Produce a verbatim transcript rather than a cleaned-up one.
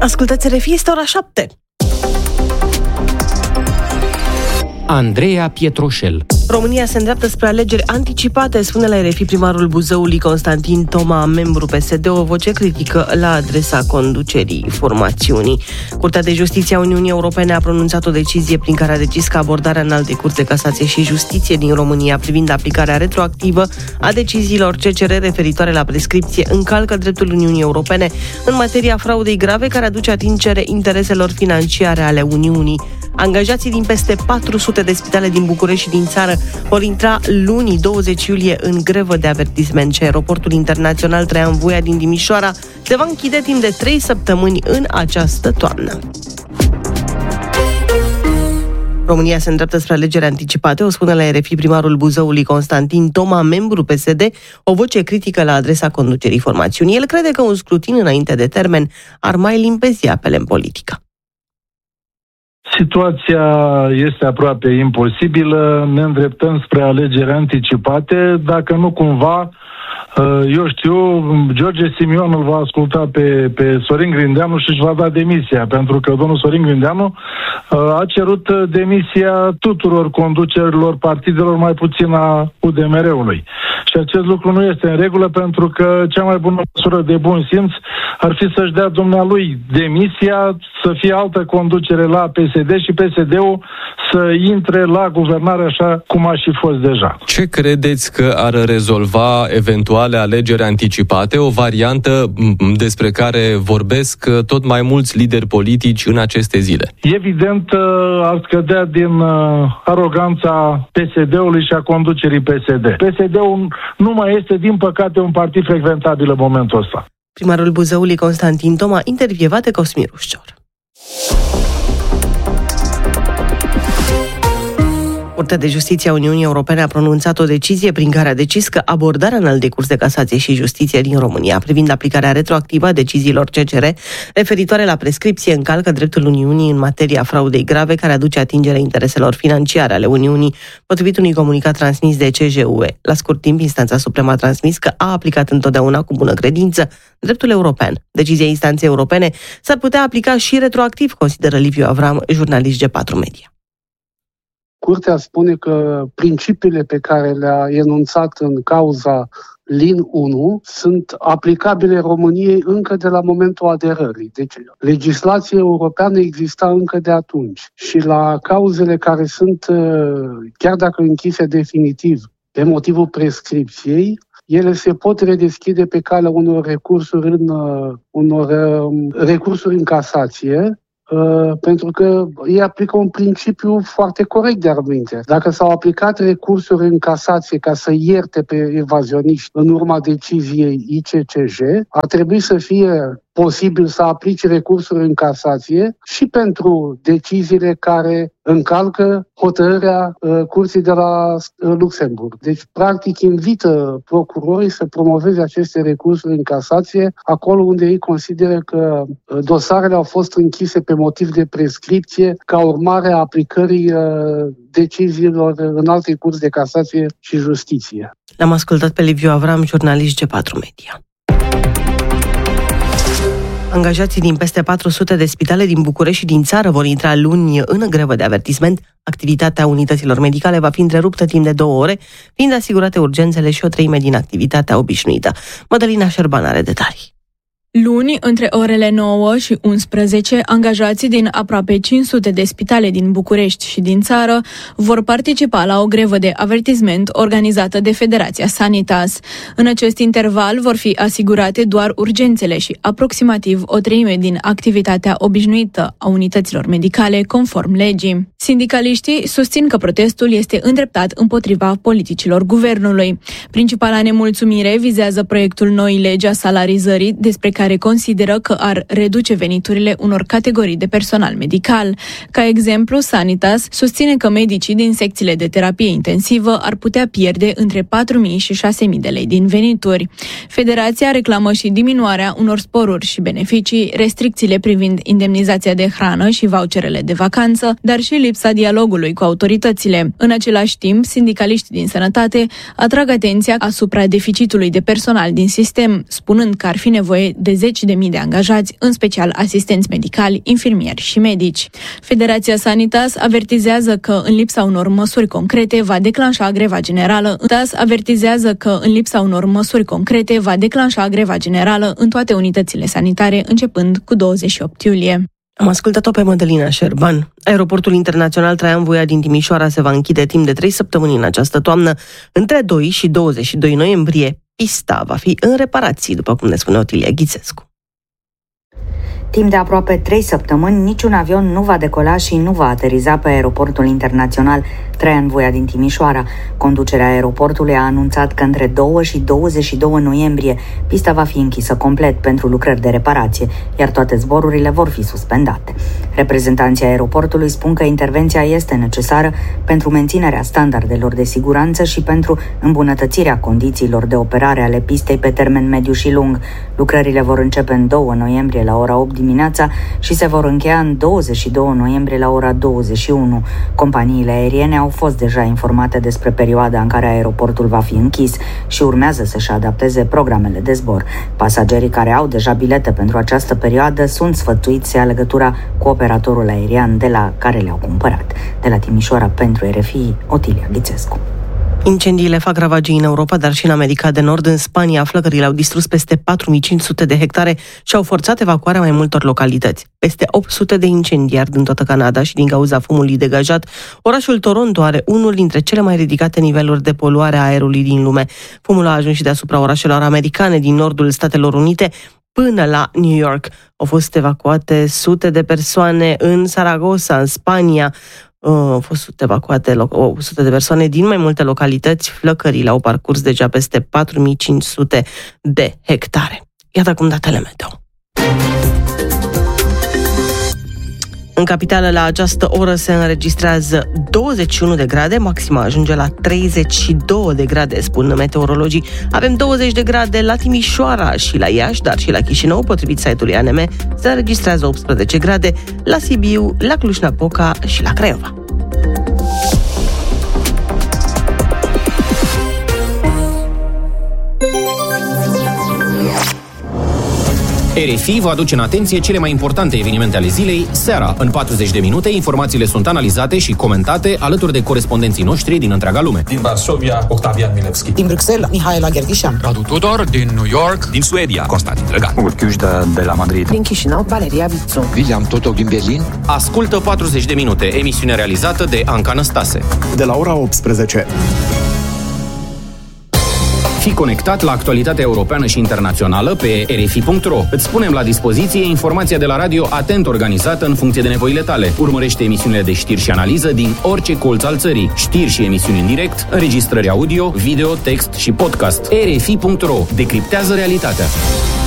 Ascultați R F I, este ora șapte. Andreea Pietroșel. România se îndreaptă spre alegeri anticipate, spune la R F I primarul Buzăului Constantin Toma, membru P S D, o voce critică la adresa conducerii formațiunii. Curtea de Justiție a Uniunii Europene a pronunțat o decizie prin care a decis că abordarea Înaltei Curți de Casație și Justiție din România privind aplicarea retroactivă a deciziilor C C R referitoare la prescripție încalcă dreptul Uniunii Europene în materia fraudei grave care aduce atingere intereselor financiare ale Uniunii. Angajații din peste patru sute de spitale din București și din țară vor intra luni douăzeci iulie în grevă de avertisment și aeroportul internațional Traian Voia din Timișoara se va închide timp de trei săptămâni în această toamnă. România se îndreaptă spre alegeri anticipate, o spune la R F I primarul Buzăului Constantin Toma, membru P S D, o voce critică la adresa conducerii formațiunii. El crede că un scrutin înainte de termen ar mai limpezi apele în politică. Situația este aproape imposibilă, ne îndreptăm spre alegeri anticipate, dacă nu cumva, eu știu, George Simion îl va asculta pe, pe Sorin Grindeanu și își va da demisia, pentru că domnul Sorin Grindeanu a cerut demisia tuturor conducerilor partidelor, mai puțin a U D M R-ului. Și acest lucru nu este în regulă, pentru că cea mai bună măsură de bun simț ar fi să-și dea dumnealui demisia, să fie altă conducere la P S D și P S D-ul să intre la guvernare așa cum a și fost deja. Ce credeți că ar rezolva eventuale alegeri anticipate, o variantă despre care vorbesc tot mai mulți lideri politici în aceste zile? Evident, ar scădea din aroganța P S D-ului și a conducerii P S D. P S D-ul nu mai este, din păcate, un partid frecventabil în momentul ăsta. Primarul Buzăului Constantin Toma, intervievat de Cosmin Rușcior. Curtea de Justiție a Uniunii Europene a pronunțat o decizie prin care a decis că abordarea Înaltei Curți de Casație și Justiție din România privind aplicarea retroactivă a deciziilor C C R referitoare la prescripție încalcă dreptul Uniunii în materia fraudei grave care aduce atingere intereselor financiare ale Uniunii, potrivit unui comunicat transmis de C J U E. La scurt timp, instanța supremă a transmis că a aplicat întotdeauna cu bună credință dreptul european. Decizia instanței europene s-ar putea aplica și retroactiv, consideră Liviu Avram, jurnalist G patru Media. Curtea spune că principiile pe care le-a enunțat în cauza Lin unu sunt aplicabile României încă de la momentul aderării. Deci legislația europeană exista încă de atunci. Și la cauzele care sunt, chiar dacă închise definitiv, pe motivul prescripției, ele se pot redeschide pe calea unor recursuri în, unor recursuri în casație, Uh, pentru că ei aplică un principiu foarte corect de argumente. Dacă s-au aplicat recursuri în casație ca să ierte pe evazioniști în urma deciziei I C C J, ar trebui să fie posibil să aplice recursuri în casație și pentru deciziile care încalcă hotărârea uh, Curții de la uh, Luxemburg. Deci, practic, invită procurorii să promoveze aceste recursuri în casație acolo unde ei consideră că uh, dosarele au fost închise pe motiv de prescripție ca urmare a aplicării uh, deciziilor Înaltei Curți de Casație și Justiție. L-am ascultat pe Liviu Avram, jurnalist G patru Media. Angajații din peste patru sute de spitale din București și din țară vor intra luni în grevă de avertisment. Activitatea unităților medicale va fi întreruptă timp de două ore, fiind asigurate urgențele și o treime din activitatea obișnuită. Mădălina Șerban are detalii. Luni, între orele nouă și unsprezece, angajații din aproape cinci sute de spitale din București și din țară vor participa la o grevă de avertisment organizată de Federația Sanitas. În acest interval vor fi asigurate doar urgențele și aproximativ o treime din activitatea obișnuită a unităților medicale, conform legii. Sindicaliștii susțin că protestul este îndreptat împotriva politicilor guvernului. Principala nemulțumire vizează proiectul noii legi a salarizării, despre care care consideră că ar reduce veniturile unor categorii de personal medical. Ca exemplu, Sanitas susține că medicii din secțiile de terapie intensivă ar putea pierde între patru mii și șase mii de lei din venituri. Federația reclamă și diminuarea unor sporuri și beneficii, restricțiile privind indemnizația de hrană și voucherele de vacanță, dar și lipsa dialogului cu autoritățile. În același timp, sindicaliștii din sănătate atrag atenția asupra deficitului de personal din sistem, spunând că ar fi nevoie de peste zeci de mii de angajați, în special asistenți medicali, infirmieri și medici. Federația Sanitas avertizează că în lipsa unor măsuri concrete va declanșa greva generală. T A S avertizează că în lipsa unor măsuri concrete va declanșa greva generală în toate unitățile sanitare, începând cu douăzeci și opt iulie. Am ascultat-o pe Mădălina Șerban. Aeroportul internațional Traian Voia din Timișoara se va închide timp de trei săptămâni în această toamnă. Între doi și douăzeci și doi noiembrie, pista va fi în reparații, după cum ne spune Otilia Ghițescu. Timp de aproape trei săptămâni, niciun avion nu va decola și nu va ateriza pe aeroportul internațional Traian Voia din Timișoara. Conducerea aeroportului a anunțat că între doi și douăzeci și doi noiembrie pista va fi închisă complet pentru lucrări de reparație, iar toate zborurile vor fi suspendate. Reprezentanții aeroportului spun că intervenția este necesară pentru menținerea standardelor de siguranță și pentru îmbunătățirea condițiilor de operare ale pistei pe termen mediu și lung. Lucrările vor începe în doi noiembrie la ora opt dimineața și se vor încheia în douăzeci și doi noiembrie la ora douăzeci și unu. Companiile aeriene au fost deja informate despre perioada în care aeroportul va fi închis și urmează să-și adapteze programele de zbor. Pasagerii care au deja bilete pentru această perioadă sunt sfătuiți să ia legătura cu operatorul aerian de la care le-au cumpărat. De la Timișoara pentru R F I, Otilia Ghițescu. Incendiile fac ravagii în Europa, dar și în America de Nord. În Spania, flăcările au distrus peste patru mii cinci sute de hectare și au forțat evacuarea mai multor localități. Peste opt sute de incendii ard în toată Canada și din cauza fumului degajat, orașul Toronto are unul dintre cele mai ridicate niveluri de poluare a aerului din lume. Fumul a ajuns și deasupra orașelor americane din nordul Statelor Unite, până la New York. Au fost evacuate sute de persoane în Saragossa, în Spania. Au fost evacuate o sută de persoane din mai multe localități. Flăcările au parcurs deja peste patru mii cinci sute de hectare. Iată acum datele meteo. În capitală, la această oră se înregistrează douăzeci și unu de grade, maxima ajunge la treizeci și doi de grade, spun meteorologii. Avem douăzeci de grade la Timișoara și la Iași, dar și la Chișinău, potrivit site-ului A N M, se înregistrează optsprezece grade, la Sibiu, la Cluj-Napoca și la Craiova. R F I vă aduce în atenție cele mai importante evenimente ale zilei, seara. În patruzeci de minute, informațiile sunt analizate și comentate alături de corespondenții noștri din întreaga lume. Din Varsovia, Octavian Milevski. Din Bruxelles, Mihaela Gherdișan. Radu Tudor, din New York. Din Suedia, Constantin Drăgan. Urchiușda de la Madrid. Din Chișinău, Valeria Vițu. William Totoc din Berlin. Ascultă patruzeci de minute, emisiune realizată de Anca Năstase. De la ora optsprezece. Fii conectat la actualitatea europeană și internațională pe r f i punct r o. Îți punem la dispoziție informația de la radio atent organizată în funcție de nevoile tale. Urmărește emisiunile de știri și analiză din orice colț al țării. Știri și emisiuni în direct, înregistrări audio, video, text și podcast. r f i punct r o. Decriptează realitatea.